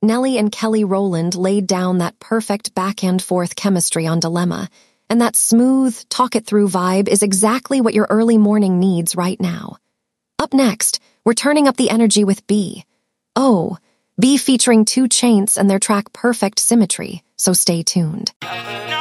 Nelly and Kelly Rowland laid down that perfect back-and-forth chemistry on Dilemma, and that smooth, talk-it-through vibe is exactly what your early morning needs right now. Up next, we're turning up the energy with B. Oh, B featuring 2 Chainz and their track Perfect Symmetry, so stay tuned.